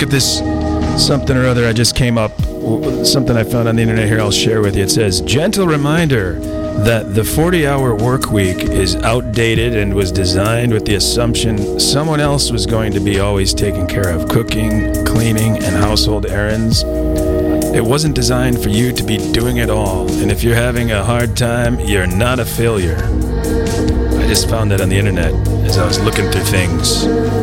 look at this something or other I just came up, something I found on the internet here I'll share with you. It says, gentle reminder that the 40-hour work week is outdated and was designed with the assumption someone else was going to be always taking care of cooking, cleaning, and household errands. It wasn't designed for you to be doing it all, and if you're having a hard time, you're not a failure. I just found that on the internet as I was looking through things.